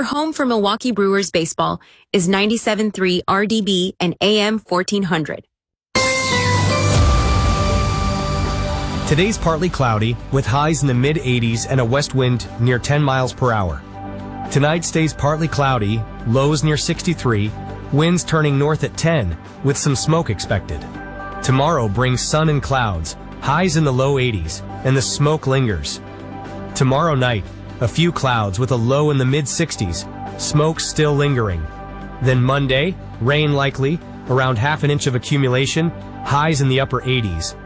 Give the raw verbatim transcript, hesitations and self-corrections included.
home for Milwaukee Brewers baseball is ninety-seven point three R D B and A M fourteen hundred. Today's partly cloudy, with highs in the mid eighties and a west wind near ten miles per hour. Tonight stays partly cloudy, lows near sixty-three, winds turning north at ten, with some smoke expected. Tomorrow brings sun and clouds, highs in the low eighties, and the smoke lingers. Tomorrow night, a few clouds with a low in the mid sixties, smoke still lingering. Then Monday, rain likely, around half an inch of accumulation, highs in the upper eighties.